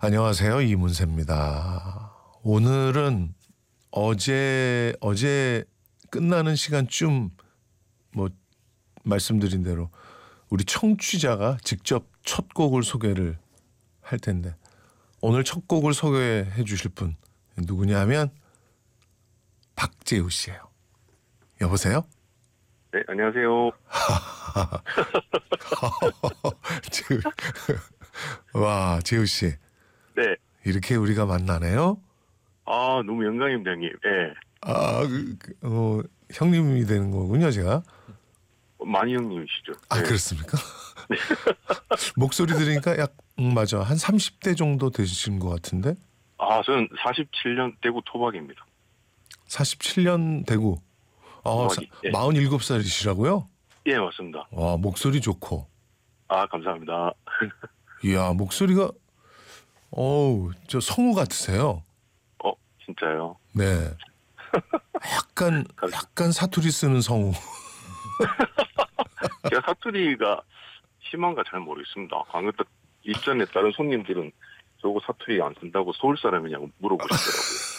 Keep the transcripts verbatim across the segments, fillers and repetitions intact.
안녕하세요. 이문세입니다. 오늘은 어제 어제 끝나는 시간쯤 뭐 말씀드린 대로 우리 청취자가 직접 첫 곡을 소개를 할 텐데 오늘 첫 곡을 소개해 주실 분 누구냐면 박재우 씨예요. 여보세요? 네, 안녕하세요. 재우, 와, 재우 씨. 네. 이렇게 우리가 만나네요. 아, 너무 영광입니다, 형님. 예. 아, 그, 그, 어, 형님이 되는 거군요, 제가. 많이 형님이시죠. 아, 네. 그렇습니까? 목소리 들으니까 약, 음, 맞아. 한 삼십 대 정도 되신 것 같은데? 아, 저는 사십칠 년 대구 토박입니다. 사십칠 년 되고. 아, 토박이. 예. 마흔일곱 살이시라고요? 예, 맞습니다. 와, 목소리 좋고. 아, 감사합니다. 이야, 목소리가, 어우, 저 성우 같으세요. 어, 진짜요? 네. 약간, 약간 사투리 쓰는 성우. 제가 사투리가 심한가 잘 모르겠습니다. 안 그때 일전에 다른 손님들은 저거 사투리 안 쓴다고 서울 사람이냐고 물어보시더라고요.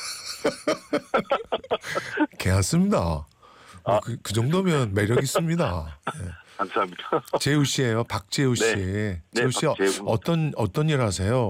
괜찮습니다. 뭐 아. 그, 그 정도면 매력 있습니다. 네. 감사합니다. 재우 씨예요. 박재우 씨. 네. 재우 네, 씨 박재우. 어떤 어떤 일 하세요?